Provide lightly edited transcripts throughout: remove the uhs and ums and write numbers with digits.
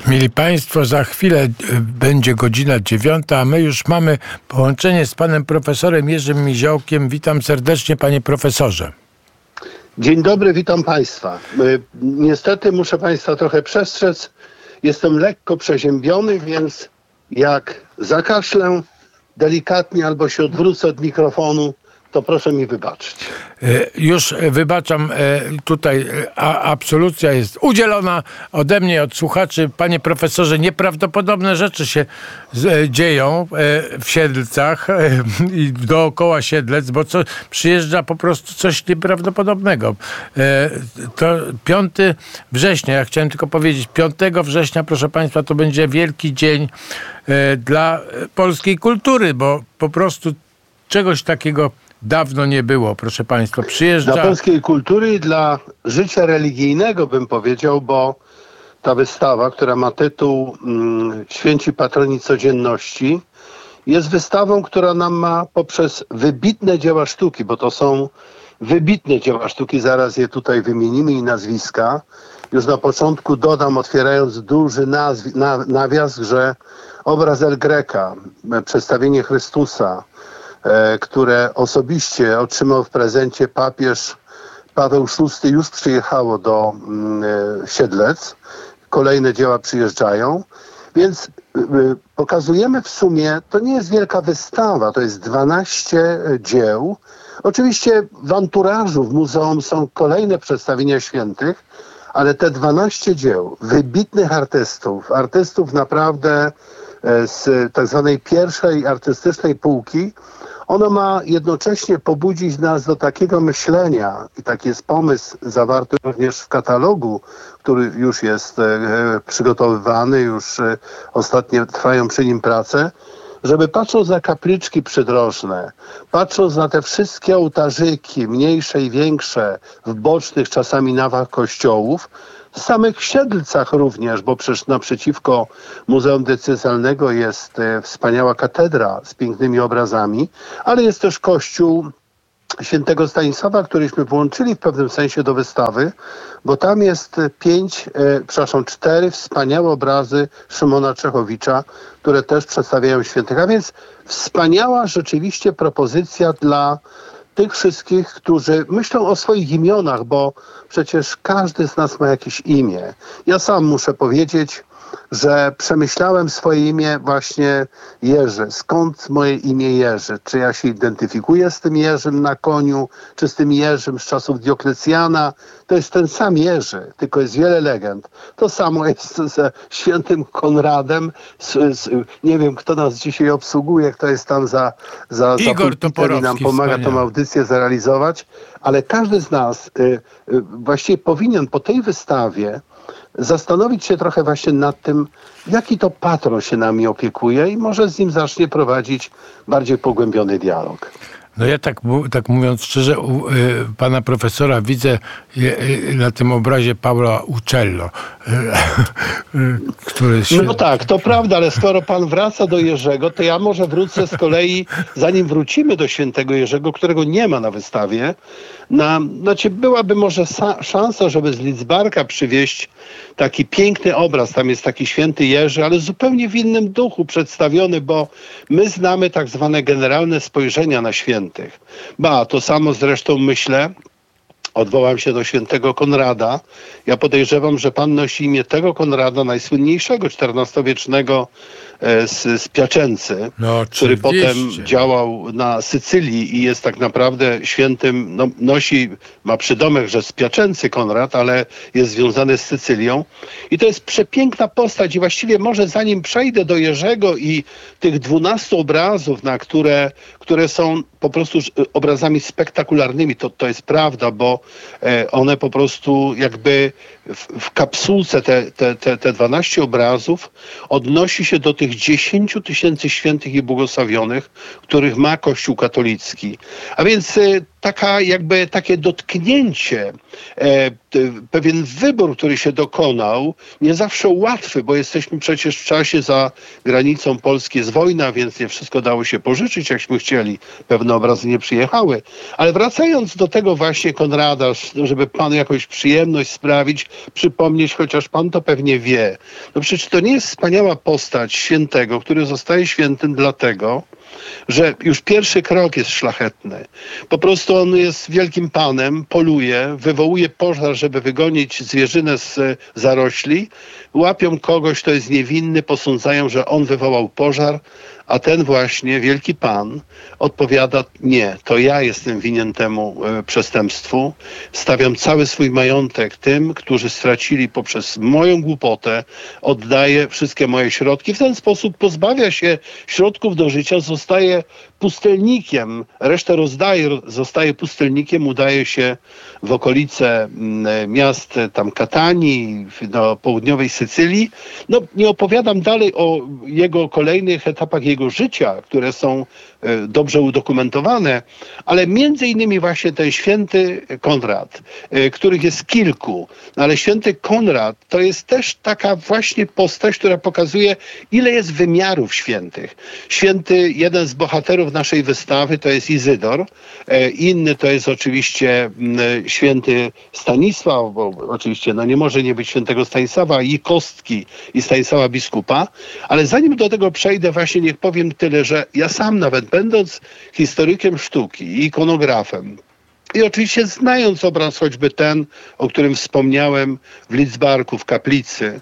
Mili Państwo, za chwilę będzie godzina 9, a my już mamy połączenie z panem profesorem Jerzym Miziołkiem. Witam serdecznie, panie profesorze. Dzień dobry, witam Państwa. Niestety muszę Państwa trochę przestrzec. Jestem lekko przeziębiony, więc jak zakaszlę delikatnie albo się odwrócę od mikrofonu, to proszę mi wybaczyć. Już wybaczam, tutaj absolucja jest udzielona ode mnie, od słuchaczy. Panie profesorze, nieprawdopodobne rzeczy się dzieją w Siedlcach i dookoła Siedlec, bo przyjeżdża po prostu coś nieprawdopodobnego. To 5 września, ja chciałem tylko powiedzieć, 5 września, proszę Państwa, to będzie wielki dzień dla polskiej kultury, bo po prostu czegoś takiego dawno nie było, proszę Państwa. Przyjeżdża... Dla polskiej kultury i dla życia religijnego, bym powiedział, bo ta wystawa, która ma tytuł Święci Patroni Codzienności, jest wystawą, która nam ma poprzez wybitne dzieła sztuki, bo to są wybitne dzieła sztuki, zaraz je tutaj wymienimy i nazwiska. Już na początku dodam, otwierając duży nawias, że obraz El Greca, przedstawienie Chrystusa, które osobiście otrzymał w prezencie papież Paweł VI, już przyjechało do Siedlec. Kolejne dzieła przyjeżdżają. Więc pokazujemy w sumie, to nie jest wielka wystawa, to jest 12 dzieł. Oczywiście w anturażu, w muzeum są kolejne przedstawienia świętych, ale te 12 dzieł wybitnych artystów naprawdę z tak zwanej pierwszej artystycznej półki, ono ma jednocześnie pobudzić nas do takiego myślenia i taki jest pomysł zawarty również w katalogu, który już jest przygotowywany, już ostatnio trwają przy nim prace, żeby patrząc na kapliczki przydrożne, patrząc na te wszystkie ołtarzyki, mniejsze i większe, w bocznych czasami nawach kościołów, w samych Siedlcach również, bo przecież naprzeciwko Muzeum Diecezjalnego jest wspaniała katedra z pięknymi obrazami, ale jest też kościół Świętego Stanisława, któryśmy włączyli w pewnym sensie do wystawy, bo tam jest 4 wspaniałe obrazy Szymona Czechowicza, które też przedstawiają świętych. A więc wspaniała rzeczywiście propozycja dla tych wszystkich, którzy myślą o swoich imionach, bo przecież każdy z nas ma jakieś imię. Ja sam muszę powiedzieć, że przemyślałem swoje imię właśnie Jerzy. Skąd moje imię Jerzy? Czy ja się identyfikuję z tym Jerzym na koniu, czy z tym Jerzym z czasów Dioklecjana? To jest ten sam Jerzy, tylko jest wiele legend. To samo jest ze świętym Konradem. Nie wiem, kto nas dzisiaj obsługuje, kto jest tam za pulpitem i nam pomaga tą audycję zrealizować. Ale każdy z nas właściwie powinien po tej wystawie zastanowić się trochę właśnie nad tym, jaki to patron się nami opiekuje i może z nim zacznie prowadzić bardziej pogłębiony dialog. No ja tak mówiąc szczerze, pana profesora widzę na tym obrazie Paula Uccello, który się... No tak, to prawda, ale skoro pan wraca do Jerzego, to ja może wrócę z kolei, zanim wrócimy do świętego Jerzego, którego nie ma na wystawie, byłaby może szansa, żeby z Lidzbarka przywieźć taki piękny obraz. Tam jest taki święty Jerzy, ale zupełnie w innym duchu przedstawiony, bo my znamy tak zwane generalne spojrzenia na świętych. To samo zresztą myślę, odwołam się do świętego Konrada. Ja podejrzewam, że pan nosi imię tego Konrada, najsłynniejszego XIV-wiecznego z Piacenzy, który potem działał na Sycylii i jest tak naprawdę świętym, ma przydomek, że z Piacenzy Konrad, ale jest związany z Sycylią. I to jest przepiękna postać i właściwie może zanim przejdę do Jerzego i tych 12 obrazów, które są po prostu obrazami spektakularnymi, to jest prawda, bo one po prostu jakby w kapsułce te 12 obrazów odnosi się do tych 10 000 świętych i błogosławionych, których ma Kościół katolicki. A więc taka jakby takie dotknięcie, pewien wybór, który się dokonał, nie zawsze łatwy, bo jesteśmy przecież w czasie, za granicą Polski jest wojna, więc nie wszystko dało się pożyczyć, jakśmy chcieli. Pewne obrazy nie przyjechały. Ale wracając do tego właśnie Konrada, żeby panu jakąś przyjemność sprawić, przypomnieć, chociaż pan to pewnie wie. No przecież to nie jest wspaniała postać świętego, który zostaje świętym dlatego, że już pierwszy krok jest szlachetny. Po prostu on jest wielkim panem, poluje, wywołuje pożar, żeby wygonić zwierzynę z zarośli. Łapią kogoś, kto jest niewinny, posądzają, że on wywołał pożar, a ten właśnie wielki pan odpowiada: nie, to ja jestem winien temu przestępstwu. Stawiam cały swój majątek tym, którzy stracili poprzez moją głupotę. Oddaję wszystkie moje środki. W ten sposób pozbawia się środków do życia, zostaje pustelnikiem, resztę rozdaje, zostaje pustelnikiem, udaje się w okolice miast tam Katanii, do południowej Sycylii. No, nie opowiadam dalej o jego kolejnych etapach jego życia, które są dobrze udokumentowane, ale między innymi właśnie ten święty Konrad, których jest kilku, ale święty Konrad to jest też taka właśnie postać, która pokazuje, ile jest wymiarów świętych. Święty, jeden z bohaterów naszej wystawy, to jest Izydor, inny to jest oczywiście święty Stanisław, bo oczywiście no nie może nie być świętego Stanisława, i Kostki, i Stanisława biskupa, ale zanim do tego przejdę, właśnie niech powiem tyle, że ja sam nawet, będąc historykiem sztuki i ikonografem, i oczywiście znając obraz choćby ten, o którym wspomniałem w Lidzbarku, w kaplicy,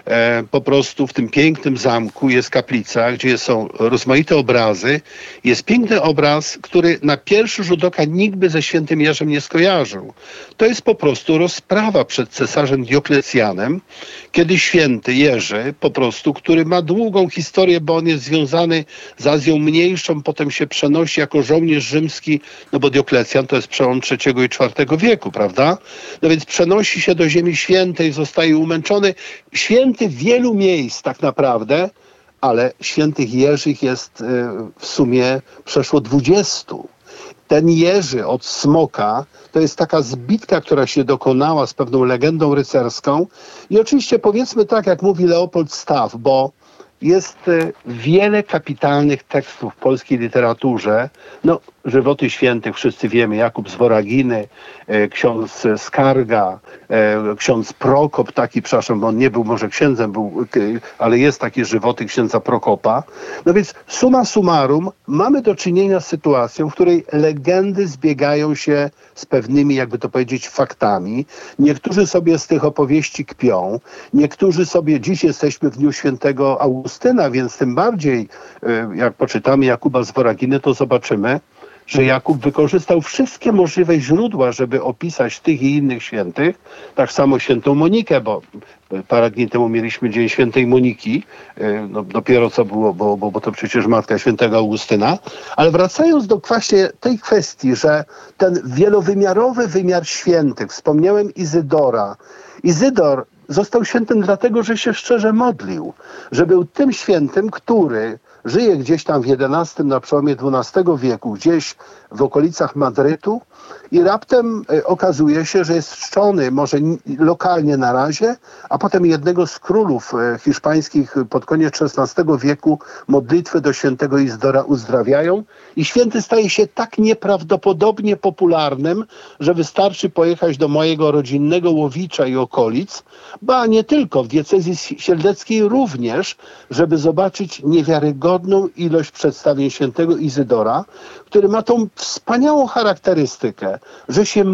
po prostu w tym pięknym zamku jest kaplica, gdzie są rozmaite obrazy. Jest piękny obraz, który na pierwszy rzut oka nikt by ze świętym Jerzym nie skojarzył. To jest po prostu rozprawa przed cesarzem Dioklecjanem, kiedy święty Jerzy po prostu, który ma długą historię, bo on jest związany z Azją Mniejszą, potem się przenosi jako żołnierz rzymski, no bo Dioklecjan to jest przełom III i IV wieku, prawda? No więc przenosi się do Ziemi Świętej, zostaje umęczony. Święty w wielu miejsc tak naprawdę, ale świętych Jerzych jest w sumie przeszło 20. Ten Jerzy od Smoka to jest taka zbitka, która się dokonała z pewną legendą rycerską. I oczywiście powiedzmy tak, jak mówi Leopold Staff, bo jest wiele kapitalnych tekstów w polskiej literaturze. No, żywoty świętych, wszyscy wiemy, Jakub z Woraginy, ksiądz Skarga, ksiądz Prokop, taki, przepraszam, bo on nie był może księdzem, ale jest takie żywoty księdza Prokopa. No więc summa summarum mamy do czynienia z sytuacją, w której legendy zbiegają się z pewnymi, jakby to powiedzieć, faktami. Niektórzy sobie z tych opowieści kpią, niektórzy sobie, dziś jesteśmy w dniu świętego Augustyna, więc tym bardziej, jak poczytamy Jakuba z Woraginy, to zobaczymy, że Jakub wykorzystał wszystkie możliwe źródła, żeby opisać tych i innych świętych. Tak samo świętą Monikę, bo parę dni temu mieliśmy Dzień Świętej Moniki. No, dopiero co było, bo to przecież matka świętego Augustyna. Ale wracając do właśnie tej kwestii, że ten wielowymiarowy wymiar świętych, wspomniałem Izydora. Izydor został świętym dlatego, że się szczerze modlił, że był tym świętym, który żyje gdzieś tam w XI, na przełomie XII wieku, gdzieś w okolicach Madrytu i raptem okazuje się, że jest czczony może lokalnie na razie, a potem jednego z królów hiszpańskich pod koniec XVI wieku modlitwy do świętego Izydora uzdrawiają i święty staje się tak nieprawdopodobnie popularnym, że wystarczy pojechać do mojego rodzinnego Łowicza i okolic, ba nie tylko, w diecezji sieldeckiej również, żeby zobaczyć niewiarygodną ilość przedstawień świętego Izydora, który ma tą wspaniałą charakterystykę, że się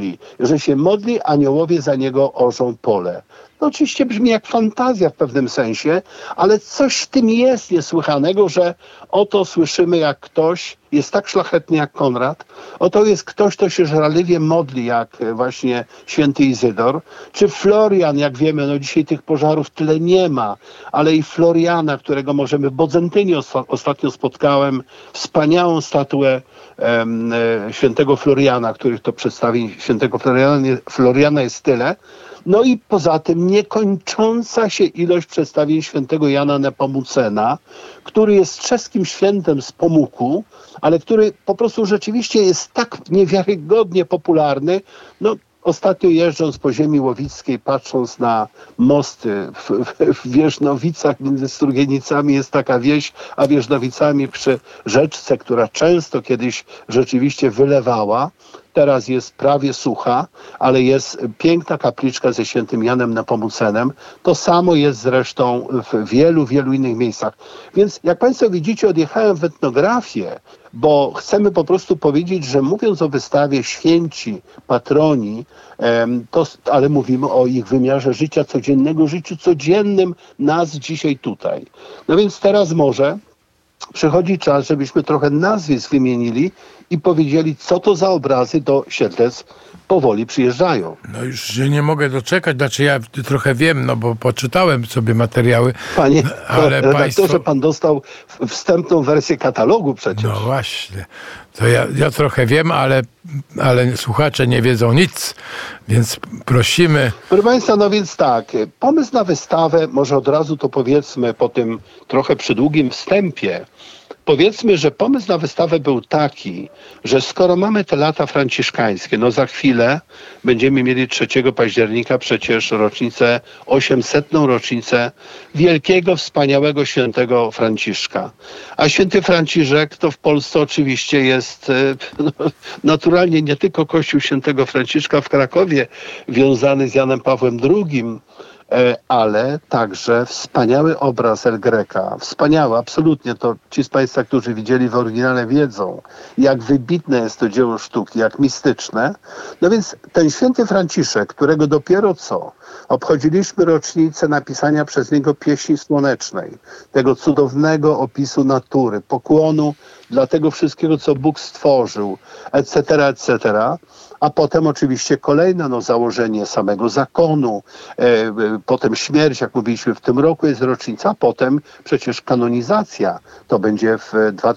modli, aniołowie za niego orzą pole. No oczywiście brzmi jak fantazja w pewnym sensie, ale coś w tym jest niesłychanego, że oto słyszymy, jak ktoś jest tak szlachetny jak Konrad, oto jest ktoś, kto się żarliwie modli, jak właśnie święty Izydor, czy Florian, jak wiemy, no dzisiaj tych pożarów tyle nie ma, ale i Floriana, którego możemy w Bodzentynie ostatnio spotkałem, wspaniałą statuę świętego Floriana, których to przedstawień świętego Floriana jest tyle. No i poza tym niekończąca się ilość przedstawień świętego Jana Nepomucena, który jest czeskim świętem z Pomuku, ale który po prostu rzeczywiście jest tak niewiarygodnie popularny. No, ostatnio jeżdżąc po ziemi łowickiej, patrząc na mosty w Wierznowicach między Strugienicami jest taka wieś, a Wierznowicami przy rzeczce, która często kiedyś rzeczywiście wylewała. Teraz jest prawie sucha, ale jest piękna kapliczka ze świętym Janem Nepomucenem. To samo jest zresztą w wielu, wielu innych miejscach. Więc jak Państwo widzicie, odjechałem w etnografię, bo chcemy po prostu powiedzieć, że mówiąc o wystawie święci, patroni, ale mówimy o ich wymiarze życia codziennego, życiu codziennym nas dzisiaj tutaj. No więc teraz może przychodzi czas, żebyśmy trochę nazwisk wymienili i powiedzieli, co to za obrazy do Siedlec powoli przyjeżdżają. No już się nie mogę doczekać, znaczy ja trochę wiem, no bo poczytałem sobie materiały. Panie ale redaktorze, pan dostał wstępną wersję katalogu przecież. No właśnie, to ja trochę wiem, ale słuchacze nie wiedzą nic, więc prosimy. Proszę Państwa, no więc tak, pomysł na wystawę, może od razu to powiedzmy po tym trochę przydługim wstępie, powiedzmy, że pomysł na wystawę był taki, że skoro mamy te lata franciszkańskie, no za chwilę będziemy mieli 3 października przecież rocznicę, 800. rocznicę wielkiego, wspaniałego świętego Franciszka. A święty Franciszek to w Polsce oczywiście jest naturalnie nie tylko kościół świętego Franciszka w Krakowie wiązany z Janem Pawłem II, ale także wspaniały obraz El Greca. Wspaniały, absolutnie. To ci z Państwa, którzy widzieli w oryginale, wiedzą, jak wybitne jest to dzieło sztuki, jak mistyczne. No więc ten święty Franciszek, którego dopiero co obchodziliśmy rocznicę napisania przez niego Pieśni Słonecznej, tego cudownego opisu natury, pokłonu dla tego wszystkiego, co Bóg stworzył, etc., etc., a potem oczywiście kolejne założenie samego zakonu, potem śmierć, jak mówiliśmy, w tym roku jest rocznica, a potem przecież kanonizacja, to będzie w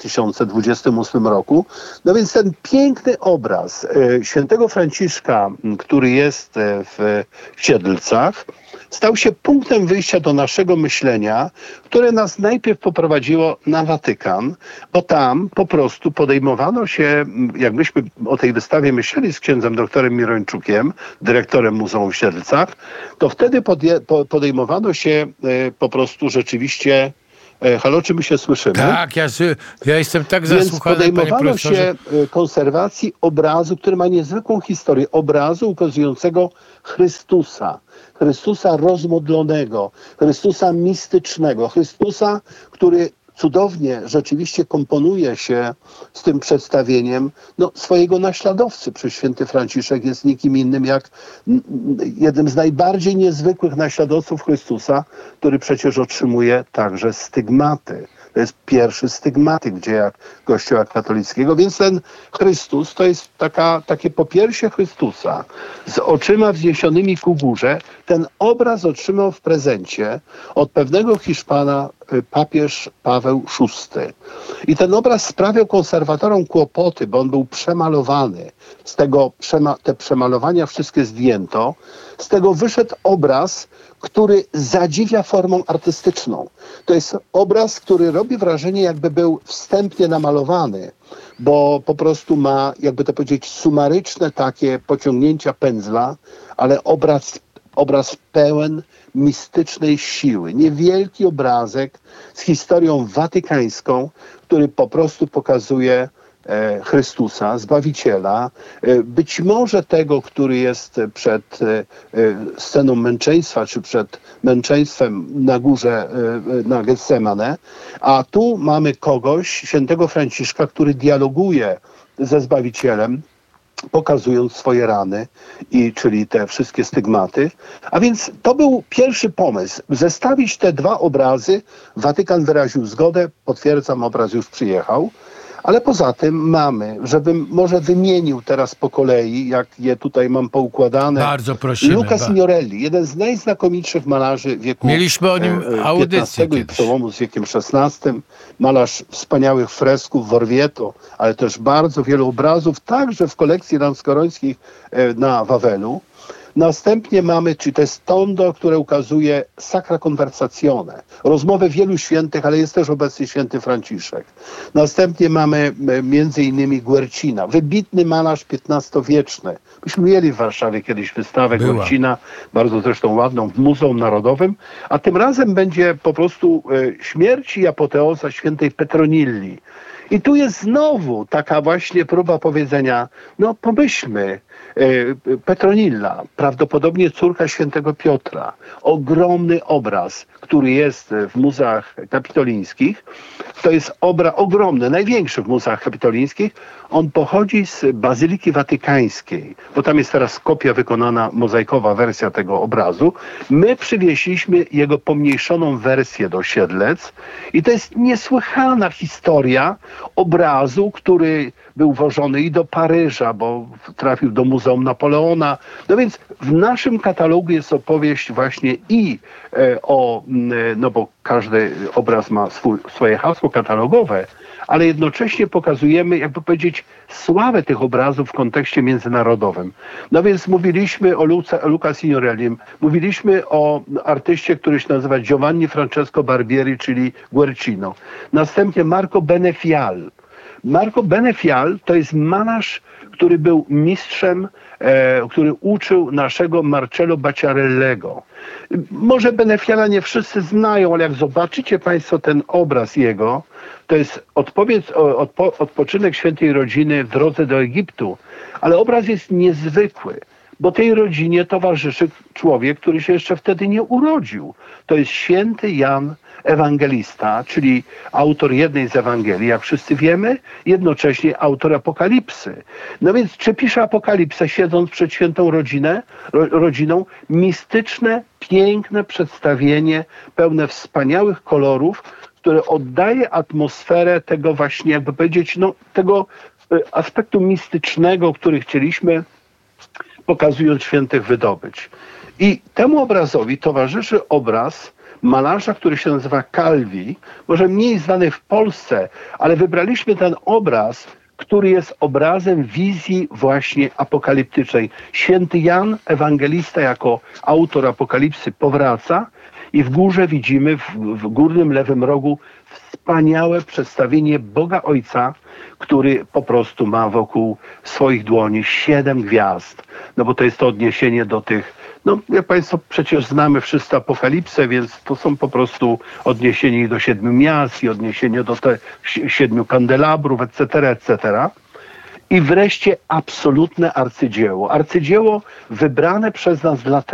2028 roku. No więc ten piękny obraz świętego Franciszka, który jest w Siedlcach, stał się punktem wyjścia do naszego myślenia, które nas najpierw poprowadziło na Watykan, bo tam po prostu podejmowano się, jak myśmy o tej wystawie myśleli z księdzem doktorem Mirończukiem, dyrektorem Muzeum w Siedlcach, to wtedy podejmowano się po prostu rzeczywiście. Halo, czy my się słyszymy? Tak, ja jestem tak zasłuchany, Więc podejmowano się konserwacji obrazu, który ma niezwykłą historię. Obrazu ukazującego Chrystusa. Chrystusa rozmodlonego, Chrystusa mistycznego, Chrystusa, który cudownie rzeczywiście komponuje się z tym przedstawieniem swojego naśladowcy. Przecież święty Franciszek jest nikim innym jak jednym z najbardziej niezwykłych naśladowców Chrystusa, który przecież otrzymuje także stygmaty. To jest pierwszy stygmatyk w dziejach Kościoła katolickiego, więc ten Chrystus to jest takie popiersie Chrystusa z oczyma wzniesionymi ku górze. Ten obraz otrzymał w prezencie od pewnego Hiszpana papież Paweł VI. I ten obraz sprawiał konserwatorom kłopoty, bo on był przemalowany. Z tego te przemalowania wszystkie zdjęto. Z tego wyszedł obraz, który zadziwia formą artystyczną. To jest obraz, który robi wrażenie, jakby był wstępnie namalowany, bo po prostu ma, jakby to powiedzieć, sumaryczne takie pociągnięcia pędzla, ale obraz pełen mistycznej siły. Niewielki obrazek z historią watykańską, który po prostu pokazuje Chrystusa, Zbawiciela, być może tego, który jest przed sceną męczeństwa, czy przed męczeństwem na górze, na Getsemane, a tu mamy kogoś, świętego Franciszka, który dialoguje ze Zbawicielem, pokazując swoje rany, czyli te wszystkie stygmaty. A więc to był pierwszy pomysł. Zestawić te dwa obrazy. Watykan wyraził zgodę, potwierdzam, obraz już przyjechał. Ale poza tym mamy, żebym może wymienił teraz po kolei, jak je tutaj mam poukładane. Bardzo prosimy. Luca Signorelli, jeden z najznakomitszych malarzy wieku Mieliśmy o nim audycję XV i przełomu z wiekiem XVI. Malarz wspaniałych fresków w Orvieto, ale też bardzo wielu obrazów, także w kolekcji Ramskorońskich na Wawelu. Następnie mamy, czyli to jest tondo, które ukazuje Sacra Conversazione, rozmowę wielu świętych, ale jest też obecny święty Franciszek. Następnie mamy między innymi Guercina, wybitny malarz XV-wieczny. Myśmy mieli w Warszawie kiedyś wystawę Guercina, bardzo zresztą ładną, w Muzeum Narodowym, a tym razem będzie po prostu śmierć i apoteoza świętej Petronilli. I tu jest znowu taka właśnie próba powiedzenia, no pomyślmy, Petronilla, prawdopodobnie córka świętego Piotra, ogromny obraz, który jest w muzeach kapitolińskich. To jest obraz ogromny, największy w muzeach kapitolińskich. On pochodzi z Bazyliki Watykańskiej, bo tam jest teraz kopia wykonana, mozaikowa wersja tego obrazu. My przywieźliśmy jego pomniejszoną wersję do Siedlec i to jest niesłychana historia obrazu, który był wożony i do Paryża, bo trafił do Muzeum Napoleona. No więc w naszym katalogu jest opowieść właśnie i no bo każdy obraz ma swoje hasło katalogowe, ale jednocześnie pokazujemy, jakby powiedzieć, sławę tych obrazów w kontekście międzynarodowym. No więc mówiliśmy o Luca Signorellim, mówiliśmy o artyście, który się nazywa Giovanni Francesco Barbieri, czyli Guercino. Następnie Marco Benefial. Marco Benefial to jest malarz, który był mistrzem, który uczył naszego Marcello Bacciarellego. Może Benefiala nie wszyscy znają, ale jak zobaczycie Państwo ten obraz jego, to jest odpoczynek świętej rodziny w drodze do Egiptu, ale obraz jest niezwykły, bo tej rodzinie towarzyszy człowiek, który się jeszcze wtedy nie urodził. To jest święty Jan Ewangelista, czyli autor jednej z Ewangelii, jak wszyscy wiemy, jednocześnie autor Apokalipsy. No więc czy pisze Apokalipsę, siedząc przed świętą rodziną? Mistyczne, piękne przedstawienie, pełne wspaniałych kolorów, które oddaje atmosferę tego właśnie, jakby powiedzieć, no, tego aspektu mistycznego, który chcieliśmy, pokazując świętych, wydobyć. I temu obrazowi towarzyszy obraz malarza, który się nazywa Calvi, może mniej znany w Polsce, ale wybraliśmy ten obraz, który jest obrazem wizji właśnie apokaliptycznej. Święty Jan Ewangelista jako autor Apokalipsy powraca i w górze widzimy, w górnym lewym rogu, wspaniałe przedstawienie Boga Ojca, który po prostu ma wokół swoich dłoni 7 gwiazd. No bo to jest to odniesienie do tych, no jak Państwo przecież znamy wszyscy Apokalipsę, więc to są po prostu odniesienie do 7 miast i odniesienie do tych 7 kandelabrów, etc., etc. I wreszcie absolutne arcydzieło. Arcydzieło wybrane przez nas dlatego,